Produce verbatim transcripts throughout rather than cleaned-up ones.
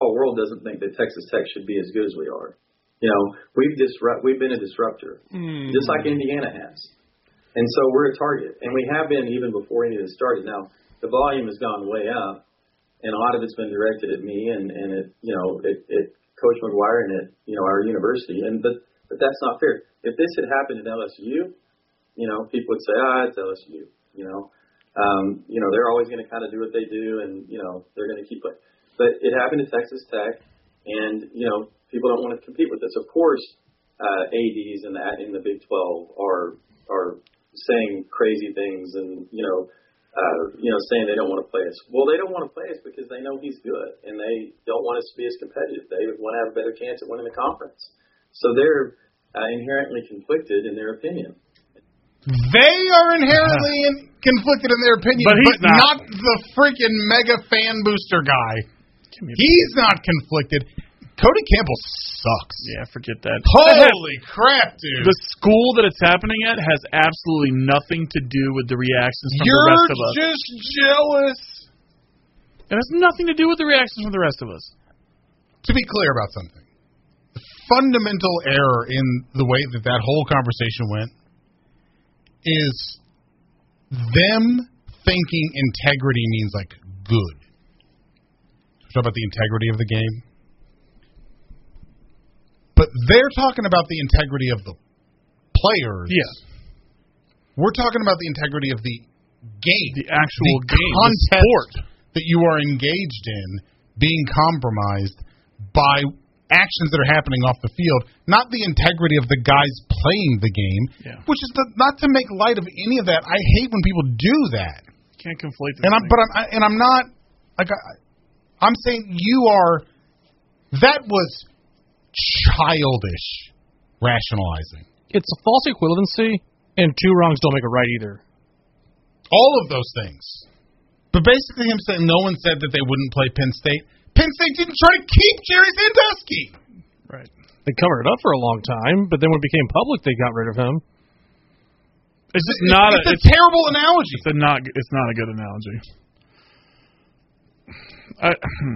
whole world doesn't think that Texas Tech should be as good as we are. You know, we've disrupt, we've been a disruptor, mm. just like Indiana has. And so we're a target, and we have been even before any of this started. Now, the volume has gone way up, and a lot of it's been directed at me and, and at, you know, at, at Coach McGuire and at, you know, our university. And but, but that's not fair. If this had happened at L S U, you know, people would say, ah, it's L S U, you know. Um, you know, they're always going to kind of do what they do, and, you know, they're going to keep playing. But it happened at Texas Tech, and, you know, people don't want to compete with us. Of course, uh, A Ds in the in the Big twelve are are saying crazy things, and you know, uh, you know, saying they don't want to play us. Well, they don't want to play us because they know he's good, and they don't want us to be as competitive. They want to have a better chance at winning the conference. So they're uh, inherently conflicted in their opinion. They are inherently in, conflicted in their opinion, but, but not. not the freaking mega fan booster guy. He's not conflicted. Cody Campbell sucks. Yeah, forget that. Holy that crap, dude. The school that it's happening at has absolutely nothing to do with the reactions from You're the rest of us. You're just jealous. It has nothing to do with the reactions from the rest of us. To be clear about something, the fundamental error in the way that that whole conversation went is them thinking integrity means, like, good. Talk about the integrity of the game. But they're talking about the integrity of the players. Yeah. We're talking about the integrity of the game. The actual the game. Contest the sport that you are engaged in being compromised by actions that are happening off the field, not the integrity of the guys playing the game, yeah. which is the, not to make light of any of that. I hate when people do that. Can't conflate and I'm, But I'm, I, and I'm not, like, I, I'm saying you are, that was childish rationalizing. It's a false equivalency, and two wrongs don't make a right either. All of those things. But basically him saying no one said that they wouldn't play Penn State. Penn State didn't try to keep Jerry Sandusky. Right. They covered it up for a long time, but then when it became public, they got rid of him. It's just not it's, a, it's a terrible analogy. It's a not. It's not a good analogy. I,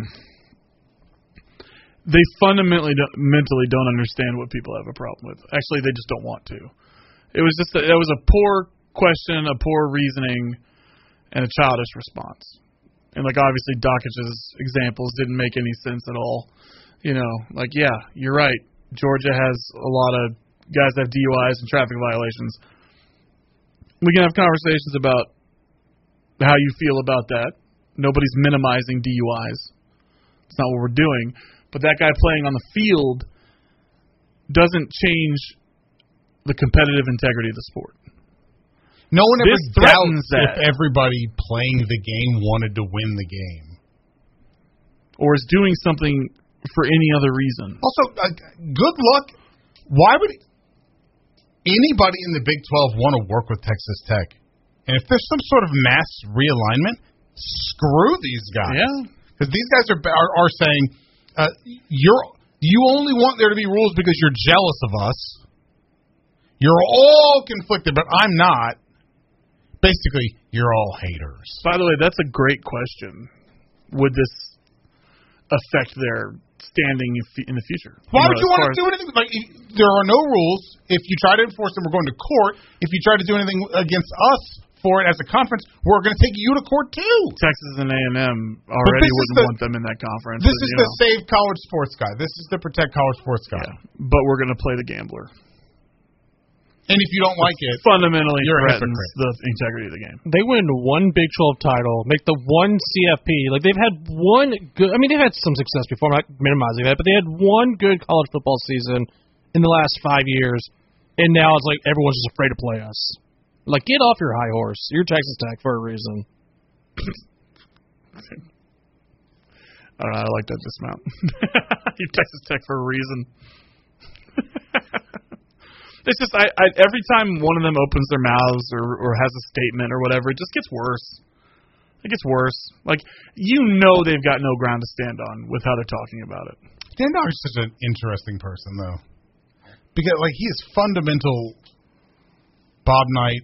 they fundamentally don't, mentally don't understand what people have a problem with. Actually, they just don't want to. It was just a, it was a poor question, a poor reasoning, and a childish response. And like obviously, Dakic's examples didn't make any sense at all. You know, like yeah, you're right. Georgia has a lot of guys that have D U Is and traffic violations. We can have conversations about how you feel about that. Nobody's minimizing D U Is. It's not what we're doing. But that guy playing on the field doesn't change the competitive integrity of the sport. No one ever This doubts that. if everybody playing the game wanted to win the game. Or is doing something for any other reason. Also, uh, good luck. Why would anybody in the Big twelve want to work with Texas Tech? And if there's some sort of mass realignment, screw these guys. Yeah. Because these guys are, are, are saying, uh, you're you only want there to be rules because you're jealous of us. You're all conflicted, but I'm not. Basically, you're all haters. By the way, that's a great question. Would this affect their standing in the future? Why you would know, you want to do anything? Like, there are no rules. If you try to enforce them, we're going to court. If you try to do anything against us for it as a conference, we're going to take you to court too. Texas and A and M already wouldn't the, want them in that conference. This and, is you the know. save college sports guy. This is the protect college sports guy. Yeah, but we're going to play the gambler. And if you don't like it, fundamentally you're threatens the integrity of the game. They win one Big twelve title, make the one C F P. Like they've had one good. I mean, they've had some success before. I'm not minimizing that, but they had one good college football season in the last five years, and now it's like everyone's just afraid to play us. Like, get off your high horse. You're Texas Tech for a reason. I don't know. I like that dismount. You're Texas Tech for a reason. It's just I, I every time one of them opens their mouths or, or has a statement or whatever, it just gets worse. It gets worse. Like, you know they've got no ground to stand on with how they're talking about it. Dan Dog's such an interesting person, though. Because, like, he is fundamental Bob Knight,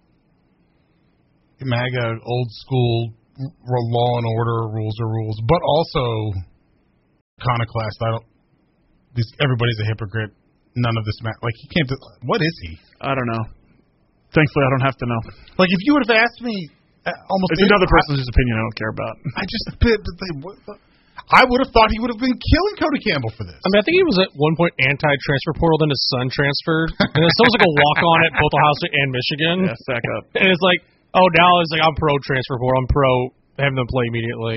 MAGA, old school, law and order, rules are rules, but also iconoclast. I don't. This, everybody's a hypocrite. None of this matters. Like, he can't. What is he? I don't know. Thankfully, I don't have to know. Like, if you would have asked me, uh, almost. It's another person's I, opinion I don't care about. I just. But, but they, what, I would have thought he would have been killing Cody Campbell for this. I mean, I think he was at one point anti-transfer portal, then his son transferred, and it sounds like a walk-on at both Ohio State and Michigan. Yeah, stack up. And it's like, oh, now it's like I'm pro transfer portal. I'm pro having them play immediately.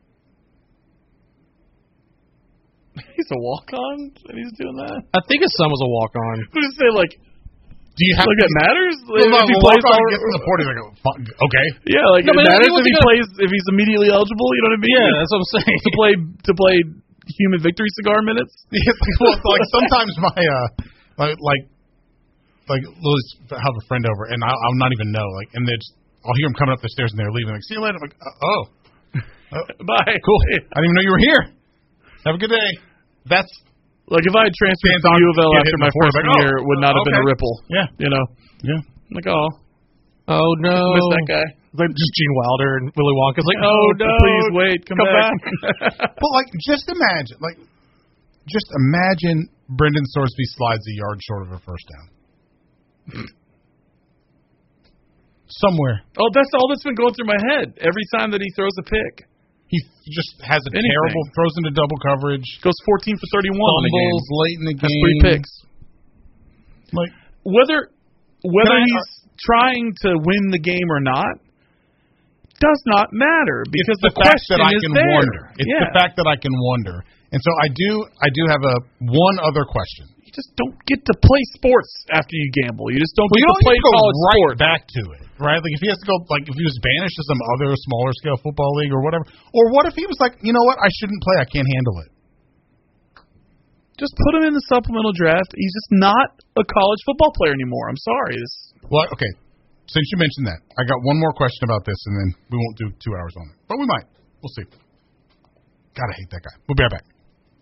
He's a walk-on, and he's doing that. I think his son was a walk-on. I was just say like. Do you have like to, it matters? Well, if he well, plays all, all, gets in the port, he's like, okay. Yeah, like no, it matters if he gonna, plays if he's immediately eligible. You know what I mean? Yeah, that's what I'm saying. to play to play human victory cigar minutes. Well, like sometimes my uh, like like like Louis have a friend over, and I'll, I'll not even know. Like, and they just, I'll hear them coming up the stairs, and they're leaving. Like, see you later. I'm like, oh, oh, bye, cool. I didn't even know you were here. Have a good day. That's. Like, if I had transferred to U of L after my freshman like, oh, year, it would not have okay. been a ripple. Yeah. You know? Yeah. Like, oh. Oh, no. Miss that guy. Like, just Gene Wilder and Willy Wonka's like, oh, no. Please wait. Come, come back. back. But, like, just imagine. Like, just imagine Brendan Sorsby slides a yard short of a first down. Somewhere. Oh, that's all that's been going through my head every time that he throws a pick. He just has a Anything. terrible, throws into double coverage. Goes fourteen for thirty-one in the game. Fumbles late in the game. Has three picks. Like whether whether I, he's uh, trying to win the game or not does not matter because it's the, the fact question that I is can there. wonder. It's yeah. the fact that I can wonder. And so I do I do have a one other question. You just don't get to play sports after you gamble. You just don't well, get you don't to play go college right sports. back to it. Right? Like if he has to go, like if he was banished to some other smaller scale football league or whatever. Or what if he was like, you know what, I shouldn't play, I can't handle it. Just put him in the supplemental draft. He's just not a college football player anymore. I'm sorry. This... Well, okay. Since you mentioned that, I got one more question about this, and then we won't do two hours on it. But we might. We'll see. God, I hate that guy. We'll be right back.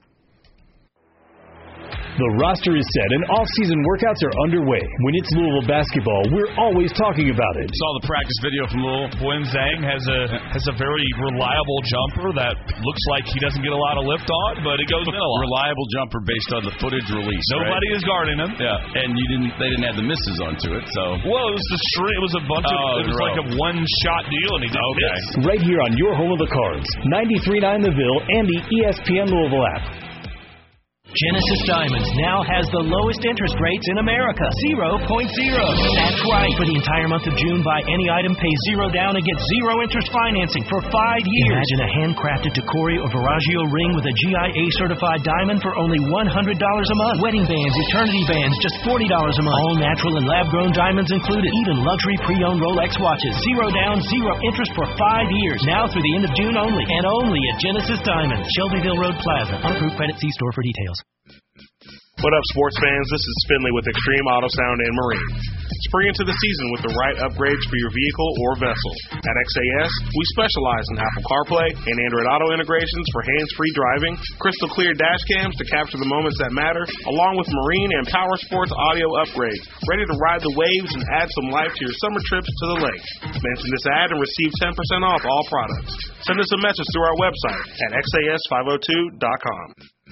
The roster is set and off-season workouts are underway. When it's Louisville basketball, we're always talking about it. Saw the practice video from Louisville. Bowen Zhang has a has a very reliable jumper that looks like he doesn't get a lot of lift on, but it goes in a lot. Reliable jumper based on the footage release. Nobody right? is guarding him. Yeah, and you didn't. They didn't add the misses onto it. So well, it was a string. It was a bunch of. Oh, it was like a one-shot deal, and he didn't okay. miss. Right here on your home of the Cards, ninety-three point nine The Ville and the E S P N Louisville app. Genesis Diamonds now has the lowest interest rates in America. zero point zero. That's right. For the entire month of June, buy any item, pay zero down, and get zero interest financing for five years. Imagine a handcrafted Tacori or Veragio ring with a G I A-certified diamond for only one hundred dollars a month. Wedding bands, eternity bands, just forty dollars a month. All natural and lab-grown diamonds included. Even luxury pre-owned Rolex watches. Zero down, zero interest for five years. Now through the end of June only. And only at Genesis Diamonds, Shelbyville Road Plaza. Unapproved credit. See store for details. What up, sports fans? This is Finley with Extreme Auto Sound and Marine. Spring into the season with the right upgrades for your vehicle or vessel. At X A S, we specialize in Apple CarPlay and Android Auto integrations for hands-free driving, crystal clear dash cams to capture the moments that matter, along with marine and power sports audio upgrades, ready to ride the waves and add some life to your summer trips to the lake. Mention this ad and receive ten percent off all products. Send us a message through our website at X A S five oh two dot com.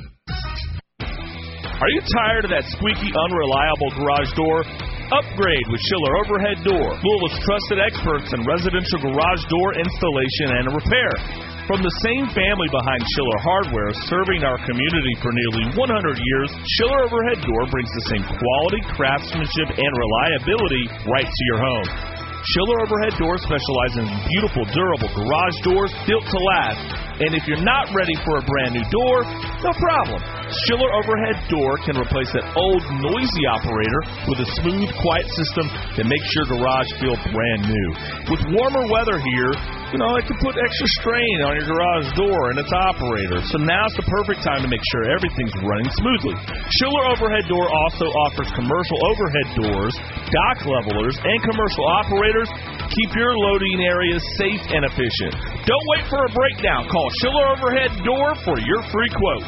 Are you tired of that squeaky, unreliable garage door? Upgrade with Schiller Overhead Door, Louisville's trusted experts in residential garage door installation and repair. From the same family behind Schiller Hardware, serving our community for nearly one hundred years, Schiller Overhead Door brings the same quality, craftsmanship, and reliability right to your home. Schiller Overhead Doors specializes in beautiful, durable garage doors built to last. And if you're not ready for a brand new door, no problem. Schiller Overhead Door can replace that old, noisy operator with a smooth, quiet system that makes your garage feel brand new. With warmer weather here, you know, it can put extra strain on your garage door and its operator. So now's the perfect time to make sure everything's running smoothly. Schiller Overhead Door also offers commercial overhead doors, dock levelers, and commercial operators. Keep your loading areas safe and efficient. Don't wait for a breakdown. Call Schiller Overhead Door for your free quote.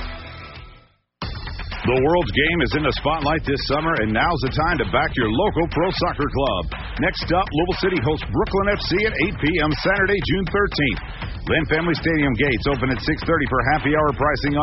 The World's Game is in the spotlight this summer, and now's the time to back your local pro soccer club. Next up, Louisville City hosts Brooklyn F C at eight p.m. Saturday, June thirteenth. Lynn Family Stadium gates open at six thirty for happy hour pricing on